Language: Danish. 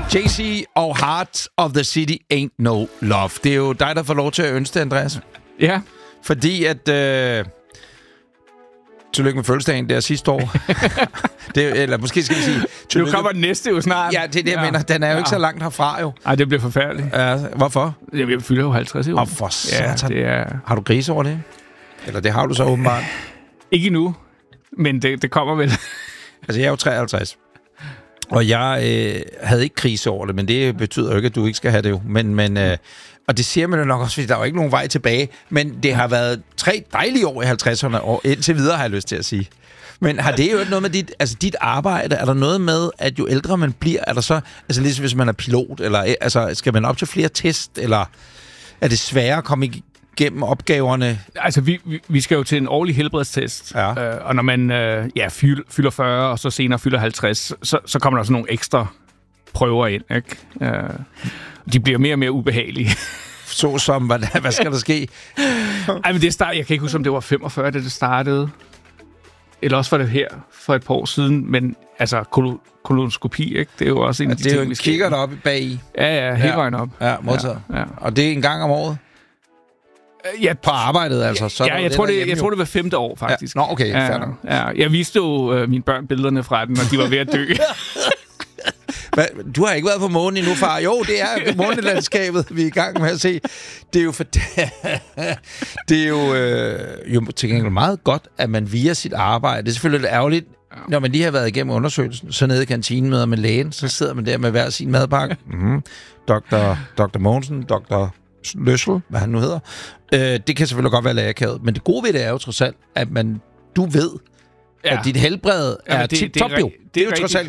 Jay-Z og Heart of the City Ain't No Love. Det er jo dig, der får lov til at ønske det, Andreas. Ja. Fordi at... tillykke med fødselsdagen der sidste år. Eller måske skal vi sige... Nu kommer den næste jo snart. Ja, det er det, jeg mener. Den er jo ikke så langt herfra, jo. Nej, det bliver forfærdeligt. Hvorfor? Jeg fylder jo 50 i år. For satan. Det er... Har du grise over det? Eller det har du så åbenbart. Ikke endnu, men det kommer vel. Altså, jeg er jo 53. Og jeg havde ikke krise over det, men det betyder jo ikke, at du ikke skal have det jo. Og det siger man jo nok også, fordi der er jo ikke nogen vej tilbage. Men det har været 3 dejlige år i 50'erne, og indtil videre har jeg lyst til at sige. Men har det jo ikke noget med dit arbejde? Er der noget med, at jo ældre man bliver, er der så... Altså ligesom hvis man er pilot, eller altså, skal man op til flere test, eller er det sværere at komme igennem opgaverne? Altså, vi skal jo til en årlig helbredstest, og når man fylder 40, og så senere fylder 50, så kommer der sådan nogle ekstra prøver ind, ikke? De bliver mere og mere ubehagelige. Så som, hvad skal der ske? Ej, men jeg kan ikke huske, om det var 45, da det startede. Eller også var det her for et par år siden, men altså kolonoskopi, ikke? Det er jo også en af de ting, vi skal... Det er jo en kigger deroppe bag i. Ja, helt vejen op. Ja, modtaget. Ja. Og det er en gang om året? Ja, på arbejdet, altså. Så jeg tror, det var 5. år, faktisk. Ja. Nå, okay, fair nok. Ja, jeg viste jo mine børn billederne fra den, og de var ved at dø. Du har ikke været på månen endnu, far. Jo, det er månelandskabet, vi er i gang med at se. Det er jo det er jo til gengæld meget godt, at man via sit arbejde, det er selvfølgelig lidt ærgerligt, når man lige har været igennem undersøgelsen, så nede i kantinen med lægen, så sidder man der med hver sin madpakke. Dr. Mogensen, Dr. Løssel, hvad han nu hedder. Det kan selvfølgelig godt være lægeakavet, men det gode ved det er jo trods alt, at du ved, at dit helbred er tip-top jo. Det er jo trods alt